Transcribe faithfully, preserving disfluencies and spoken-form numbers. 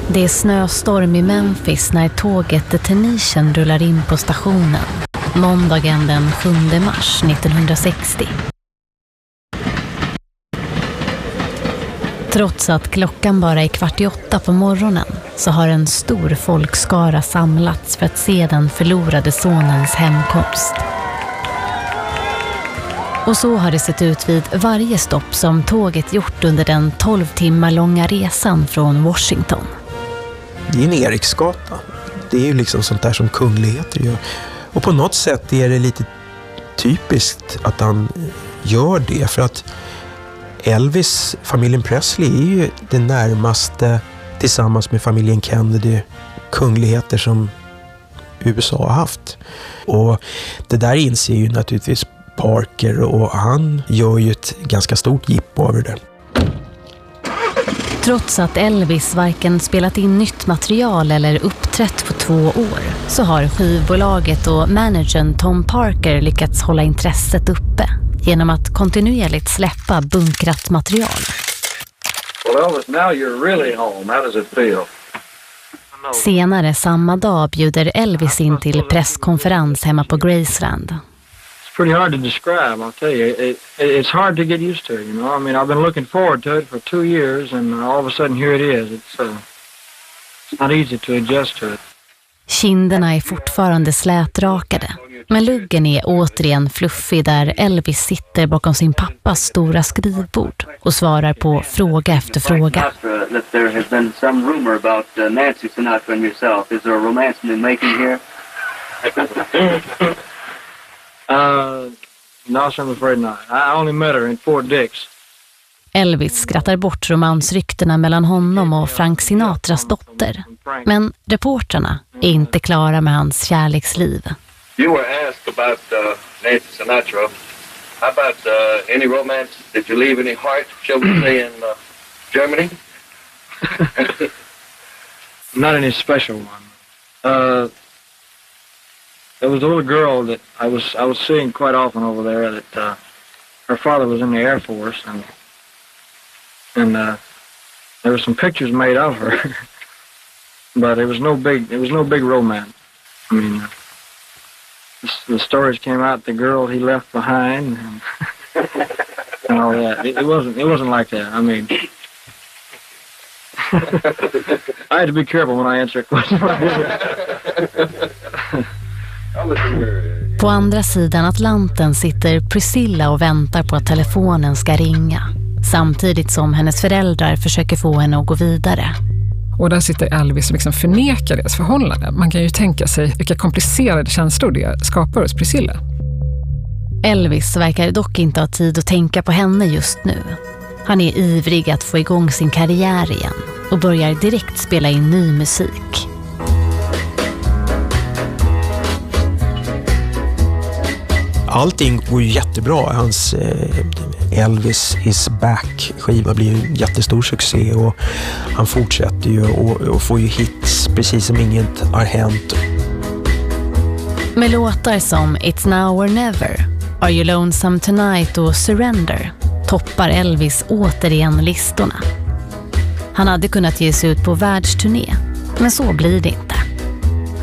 Det är snöstorm i Memphis när tåget The Tenation rullar in på stationen. Måndagen den sjunde mars nittonhundrasextio. Trots att klockan bara är kvart i åtta på morgonen så har en stor folkskara samlats för att se den förlorade sonens hemkomst. Och så har det sett ut vid varje stopp som tåget gjort under den tolv timmar långa resan från Washington. Det är en Eriksgata. Det är ju liksom sånt där som kungligheter gör. Och på något sätt är det lite typiskt att han gör det. För att Elvis, familjen Presley, är ju det närmaste tillsammans med familjen Kennedy kungligheter som U S A har haft. Och det där inser ju naturligtvis Parker och han gör ju ett ganska stort jippo över det. Trots att Elvis varken spelat in nytt material eller uppträtt på två år så har skivbolaget och managern Tom Parker lyckats hålla intresset uppe genom att kontinuerligt släppa bunkrat material. Well, Elvis, now you're really home. How does it feel? Senare samma dag bjuder Elvis in till presskonferens hemma på Graceland. It's pretty hard to describe, I'll tell you. It, it, it's hard to get used to, you know. I mean, I've been looking forward to it for two years and all of a sudden here it is. It's, uh, it's not easy to adjust to it. Kinderna är fortfarande slätrakade, men luggen är återigen fluffig där Elvis sitter bakom sin pappas stora skrivbord och svarar på fråga efter fråga. There has been some rumor about Nancy Sinatra and yourself. Is there a romance in making here? Uh, no, I'm afraid not. I only met her in Fort Dix. Elvis skrattar bort romansryktena mellan honom och Frank Sinatras dotter. Men reportrarna är inte klara med hans kärleksliv. You were asked about uh, Nancy Sinatra. How about uh, any romance? Did you leave any heart, shall we say, in uh, Germany? Not any special one. Uh, there was a little girl that I was I was seeing quite often over there. That uh, her father was in the Air Force, and and uh, there were some pictures made of her, but it was no big it was no big romance. I mean, uh, the, the stories came out. The girl he left behind, and, and all that. It, it wasn't it wasn't like that. I mean. I had to be careful when I answer a question. På andra sidan Atlanten sitter Priscilla och väntar på att telefonen ska ringa, samtidigt som hennes föräldrar försöker få henne att gå vidare. Och där sitter Elvis och liksom förnekar deras förhållande. Man kan ju tänka sig vilka komplicerade känslor det skapar hos Priscilla. Elvis verkar dock inte ha tid att tänka på henne just nu. Han är ivrig att få igång sin karriär igen och börjar direkt spela in ny musik. Allting går ju jättebra. Hans eh, Elvis is back-skiva blir ju en jättestor succé och han fortsätter ju och, och får ju hits precis som inget har hänt. Med låtar som It's Now or Never, Are You Lonesome Tonight och Surrender toppar Elvis återigen listorna. Han hade kunnat ge sig ut på världsturné, men så blir det inte.